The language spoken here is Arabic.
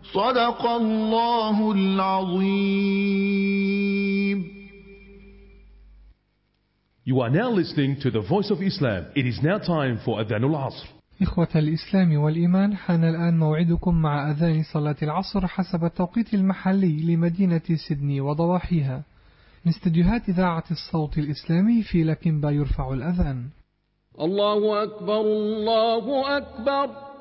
صدق الله العظيم. You are now listening to the Voice of Islam. It is now time for Adhan al-Asr. إخوة الإسلام والإيمان، حان الآن موعدكم مع أذان صلاة العصر حسب التوقيت المحلي لمدينة سيدني وضواحيها. من استديوهات إذاعة الصوت الإسلامي في لكنبا يرفع الأذان. الله أكبر الله أكبر.